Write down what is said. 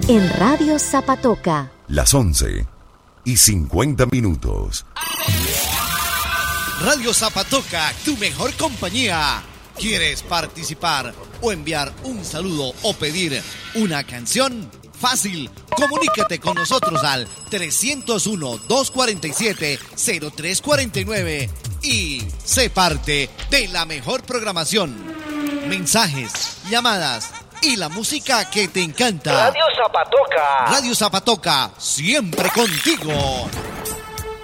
En Radio Zapatoca. Las 11:50. Radio Zapatoca, tu mejor compañía. ¿Quieres participar o enviar un saludo o pedir una canción? Fácil, comunícate con nosotros al 301-247-0349 y sé parte de la mejor programación. Mensajes, llamadas y la música que te encanta. Radio Zapatoca. Radio Zapatoca, siempre contigo.